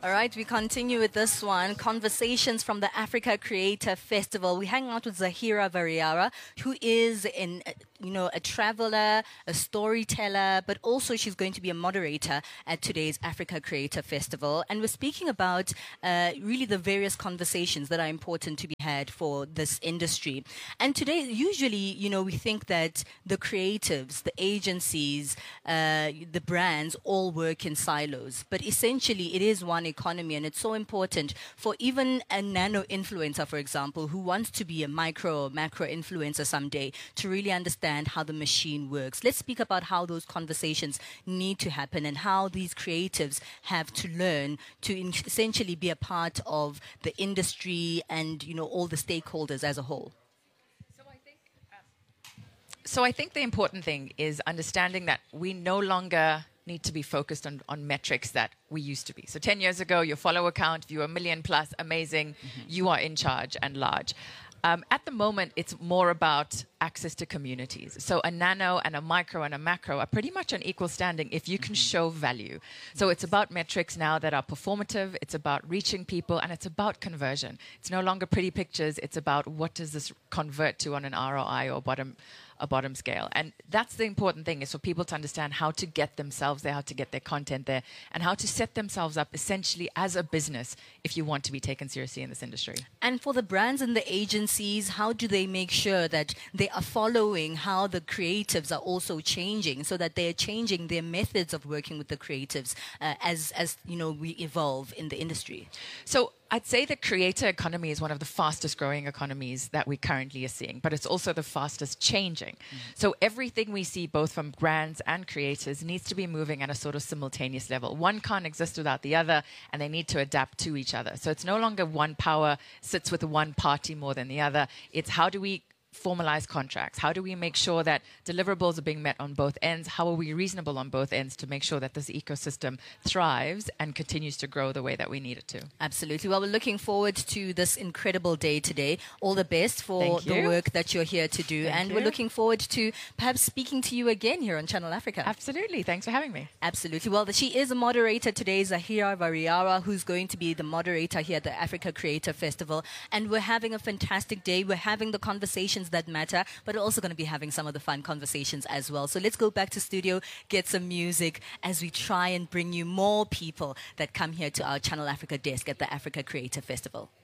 All right, we continue with this one. Conversations from the Africa Creator Festival. We hang out with Zahira Variara, who is a traveler, a storyteller, but also she's going to be a moderator at today's Africa Creator Festival. And we're speaking about really the various conversations that are important to be had for this industry. And today, usually, we think that the creatives, the agencies, the brands all work in silos. But essentially, it is one economy, and it's so important for even a nano influencer, for example, who wants to be a micro or macro influencer someday, to really understand how the machine works. Let's speak about how those conversations need to happen and how these creatives have to learn to essentially be a part of the industry and all the stakeholders as a whole. So I think the important thing is understanding that we no longer need to be focused on metrics that we used to be. So 10 years ago, your follower count, if you were 1 million plus, amazing, you are in charge and large. At the moment, it's more about access to communities. So a nano and a micro and a macro are pretty much on equal standing if you can show value. So it's about metrics now that are performative, it's about reaching people, and it's about conversion. It's no longer pretty pictures, it's about what does this convert to on an ROI or a bottom scale. And that's the important thing, is for people to understand how to get themselves there, how to get their content there, and how to set themselves up essentially as a business if you want to be taken seriously in this industry. And for the brands and the agencies, how do they make sure that they are following how the creatives are also changing, so that they are changing their methods of working with the creatives as we evolve in the industry? So I'd say the creator economy is one of the fastest growing economies that we currently are seeing, but it's also the fastest changing. So everything we see, both from brands and creators, needs to be moving at a sort of simultaneous level. One can't exist without the other, and they need to adapt to each other. So it's no longer one power sits with one party more than the other. It's how do we formalize contracts? How do we make sure that deliverables are being met on both ends? How are we reasonable on both ends to make sure that this ecosystem thrives and continues to grow the way that we need it to? Absolutely. Well, we're looking forward to this incredible day today. All the best for the work that you're here to do. We're looking forward to perhaps speaking to you again here on Channel Africa. Absolutely. Thanks for having me. Absolutely. Well, she is a moderator today, Zahira Variara, who's going to be the moderator here at the Africa Creator Festival. And we're having a fantastic day. We're having the conversations that matter, but we're also going to be having some of the fun conversations as well. So let's go back to studio, get some music as we try and bring you more people that come here to our Channel Africa desk at the Africa Creator Festival.